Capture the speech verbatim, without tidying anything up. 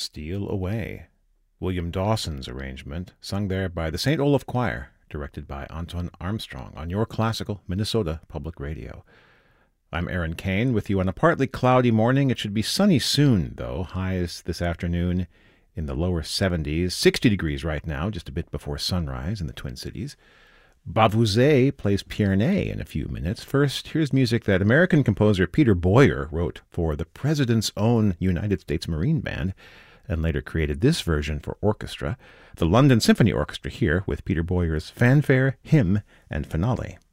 Steal Away, William Dawson's arrangement, sung there by the Saint Olaf Choir, directed by Anton Armstrong, on your classical Minnesota Public Radio. I'm Aaron Kane with you on a partly cloudy morning. It should be sunny soon, though. Highs this afternoon in the lower seventies, sixty degrees right now, just a bit before sunrise in the Twin Cities. Bavuzet plays Pierney in a few minutes. First, here's music that American composer Peter Boyer wrote for the President's Own United States Marine Band, and later created this version for orchestra, the London Symphony Orchestra here with Peter Boyer's Fanfare, Hymn, and Finale.